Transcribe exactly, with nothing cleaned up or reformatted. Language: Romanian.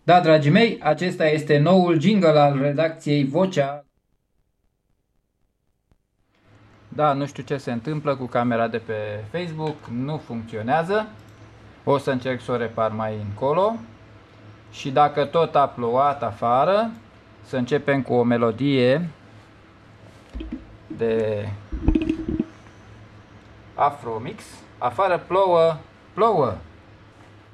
Da, dragii mei, acesta este noul jingle al redacției Vocea. Da, nu știu ce se întâmplă cu camera de pe Facebook, nu funcționează. O să încerc să o repar mai încolo. Și dacă tot a plouat afară, să începem cu o melodie de Afromix. Afară plouă, plouă!